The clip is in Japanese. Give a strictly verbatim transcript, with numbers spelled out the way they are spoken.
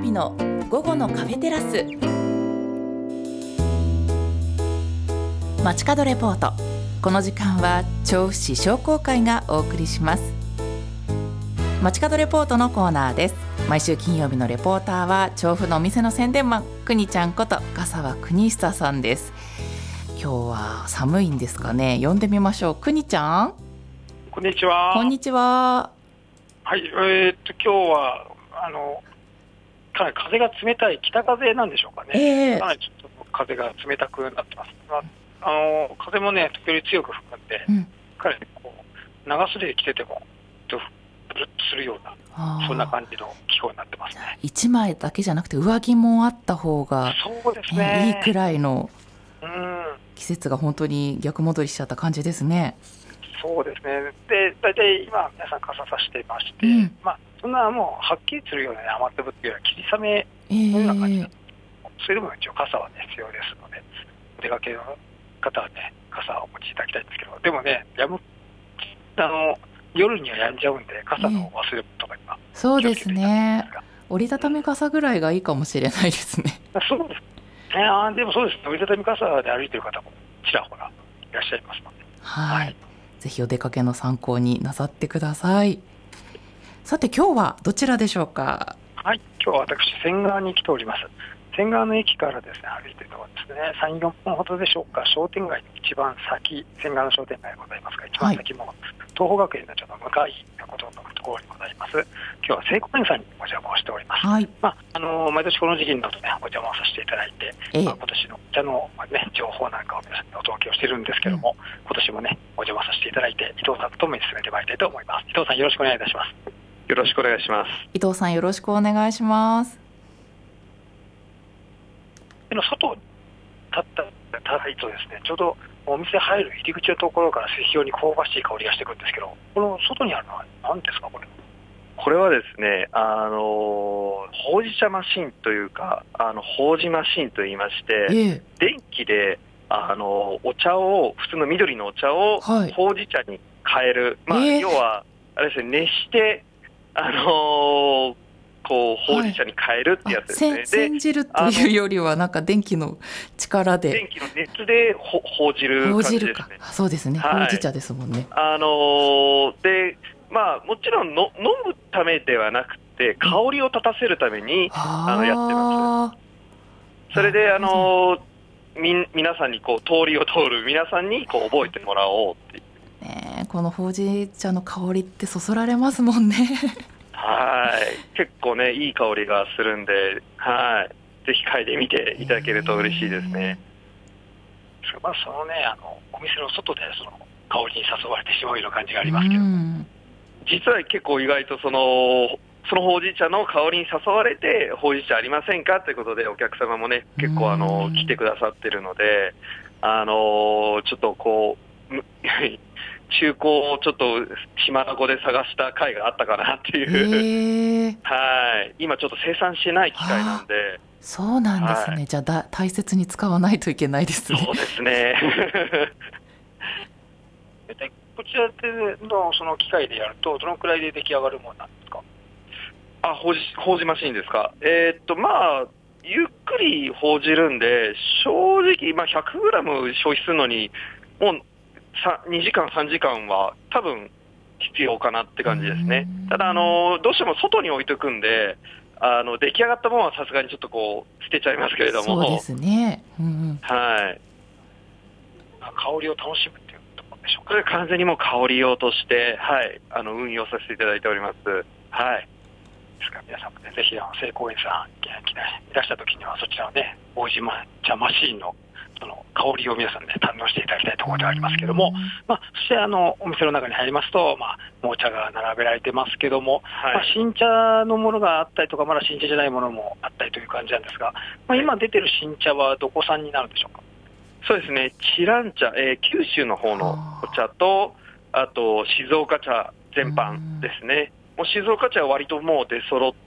日の午後のカフェテラス、街角レポート。この時間は調布市商工会がお送りします。街角レポートのコーナーです。毎週金曜日のレポーターは調布のお店の宣伝マン、くにちゃんこと深澤邦久さんです。今日は寒いんですかね。呼んでみましょう。くにちゃん、 こんにちは。 こんにちは。 はい、えー、っと今日はあのかなり風が冷たい北風なんでしょうかね。 えー、 かなりちょっと風が冷たくなってます。まあ、あの風もね時折強く吹くんで、うん、かなりこう長袖で着ててもブルッとするようなそんな感じの気候になってますね。 一枚だけじゃなくて上着もあった方が、 そうですね、 いいくらいのうん、 季節が本当に逆戻りしちゃった感じですね。 そうですね。で、大体今皆さん傘さしていまして、うん、まあ、そんなもうはっきりするような雨粒っていうような霧雨のような感じだと、えー、それでも一応傘は、ね、必要ですので、お出かけの方はね傘をお持ちいただきたいんですけど、でもねやむあの夜にはやんじゃうんで傘の忘れ物とかには、 えー、そうですね。折りたたみ傘ぐらいがいいかもしれないですね。 そうですね。あでもそうですね。折りたたみ傘で歩いている方もちらほらいらっしゃいますので、 はい、はい、ぜひお出かけの参考になさってください。さて今日はどちらでしょうか。 はい、今日は私仙川に来ております。仙川の駅からですね歩いているところですね、さん、よんぷんほどでしょうか。商店街の一番先、仙川の商店街でございますが、一番先も、はい、東邦学園のちょっと向かいのことのところにございます。今日は聖子園さんにお邪魔をしております。はい、まあ、あの毎年この時期になるとねお邪魔をさせていただいて、ええ、まあ、今年のお茶の、ね、情報なんかを皆さんにお届けをしているんですけども、うん、今年もねお邪魔させていただいて伊藤さんと共に進めてまいりたいと思います。伊藤さんよろしくお願いいたします。 よろしくお願いします。 伊藤さんよろしくお願いします。 の外に立ったただいとですね、ちょうどお店入る入り口のところから非常に香ばしい香りがしてくるんですけど、この外にあるのは何ですか。これこれはですね、あのほうじ茶マシンというか、あのほうじマシンといいまして、えー、電気であのお茶を普通の緑のお茶をほうじ茶に変える、はい、まあ、えー、要はあれですね、熱してあのーこうほうじ茶に変えるってやつですね。はい、 煎じるというよりはなんか電気の力で、 電気の熱でほ報じる感じですね。 そうですね、はい、ほうじ茶ですもんね。 あのー、でまあもちろんの飲むためではなくて香りを立たせるためにあのやってます。それであのー、み皆さんにこう通りを通る皆さんにこう覚えてもらおうっていう、 ね、このほうじ茶の香りってそそられますもんね。 はい結構ねいい香りがするんで、はいぜひ嗅いでみていただけると嬉しいですね。 まあ、そのねあのお店の外でその香りに誘われてしまうような感じがありますけど、 実は結構意外とそのそのほうじ茶の香りに誘われてほうじ茶ありませんかということでお客様もね結構あの来てくださってるので、あのちょっとこう中古をちょっと島名湖で探した回があったかなっていう、はい今ちょっと生産してない機械なんで。 そうなんですね、はい、じゃあだ大切に使わないといけないですね。 そうですねこちらでのその機械でやるとどのくらいで出来上がるものなんですか。 あほうじ、ほうじマシンですか。えー、っとまあゆっくりほうじるんで正直、まあ、ひゃくグラム消費するのにもうにじかんさんじかんは多分必要かなって感じですね。ただあのどうしても外に置いとくんであの出来上がったものはさすがにちょっとこう捨てちゃいますけれども。 そうですね、うん、 はい香りを楽しむっていうところでしょうか。 これ完全にもう香り用として、はい、あの運用させていただいております。はいですから皆さんもねぜひあの聖光園さんいらした時にはそちらのねほうじ茶マシーンのその香りを皆さんで、ね、堪能していただきたいところではありますけども、まあ、そしてあのお店の中に入りますと、まあ、もう茶が並べられてますけども、はいまあ、新茶のものがあったりとかまだ新茶じゃないものもあったりという感じなんですが、まあ、今出てる新茶はどこ産になるんでしょうか。 そうですね、チラン茶、えー、九州の方のお茶とあと静岡茶全般ですね。もう静岡茶は割ともう出揃っ